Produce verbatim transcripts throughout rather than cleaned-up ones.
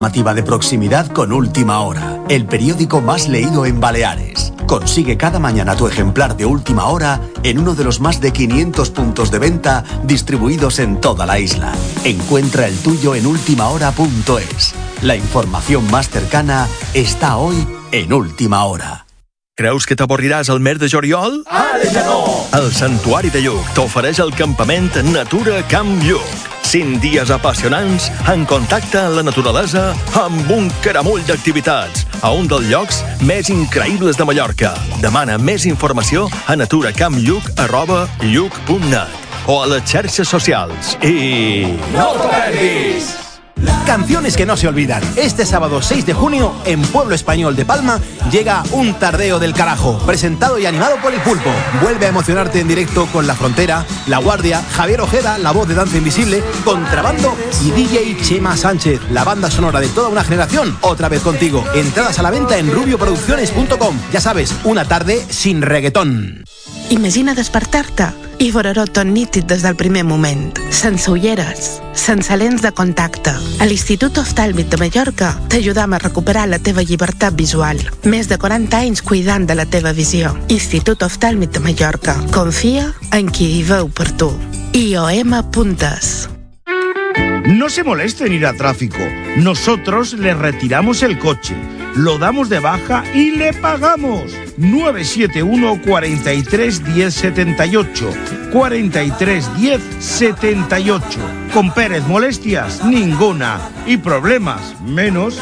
Informativa de proximidad con Última Hora, el periódico más leído en Baleares. Consigue cada mañana tu ejemplar de Última Hora en uno de los más de quinientos puntos de venta distribuidos en toda la isla. Encuentra el tuyo en ultima hora punto es. La información más cercana está hoy en Última Hora. Creus que t'avorriràs al mes de juliol? Ara ja no! El Santuari de Lluc t'ofereix el campament Natura Camp Lluc. Cinc dies apassionants en contacte amb la naturalesa amb un caramull d'activitats a un dels llocs més increïbles de Mallorca. Demana més informació a naturacamplluc arroba lluc punt net o a les xarxes socials. I... ¡No te perdis! Canciones que no se olvidan. Este sábado seis de junio, en Pueblo Español de Palma, llega Un Tardeo del Carajo, presentado y animado por El Pulpo. Vuelve a emocionarte en directo con La Frontera, La Guardia, Javier Ojeda, la voz de Danza Invisible, Contrabando y D J Chema Sánchez, la banda sonora de toda una generación, otra vez contigo. Entradas a la venta en rubio producciones punto com. Ya sabes, una tarde sin reggaetón. Imagina despertar-te i veure-ho tot nítid des del primer moment, sense ulleres, sense lents de contacte. A l'Institut Oftàlmic de Mallorca t'ajudam a recuperar la teva llibertat visual. Més de quaranta anys cuidant de la teva visió. Institut Oftàlmic de Mallorca. Confia en qui hi veu per tu. I O M Puntes. No se moleste en ir a tráfico. Nosotros le retiramos el coche, lo damos de baja y le pagamos. nueve siete uno, cuatro tres, diez, setenta y ocho. cuatro tres, diez, setenta y ocho. Con Pérez, molestias ninguna. Y problemas menos.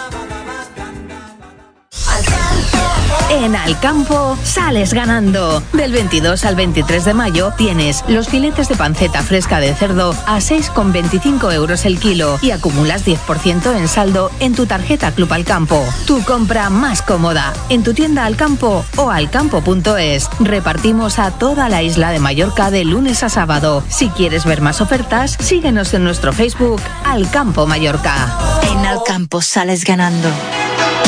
En Alcampo sales ganando. Del veintidós al veintitrés de mayo tienes los filetes de panceta fresca de cerdo a seis con veinticinco euros el kilo y acumulas diez por ciento en saldo en tu tarjeta Club Alcampo. Tu compra más cómoda en tu tienda Alcampo o alcampo punto es. Repartimos a toda la isla de Mallorca de lunes a sábado. Si quieres ver más ofertas, síguenos en nuestro Facebook Alcampo Mallorca. En Alcampo sales ganando.